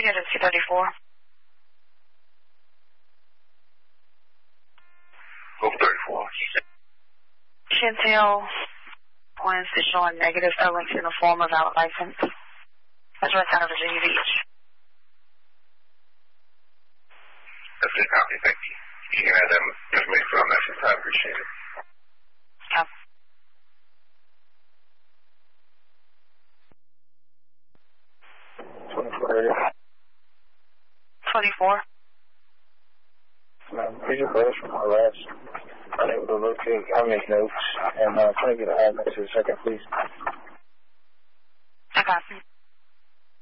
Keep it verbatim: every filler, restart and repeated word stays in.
get a two thirty-four. Over thirty-four. Chantel plans to show a negative evidence in the form of our license. That's right out of Virginia Beach. That's a copy, thank you. You can have that information for our message. I appreciate it. Yeah. twenty-four. twenty-four. Um, here's your first from my last. Unable to locate. I make notes. And uh, trying to get a high next to the second, please. I got you.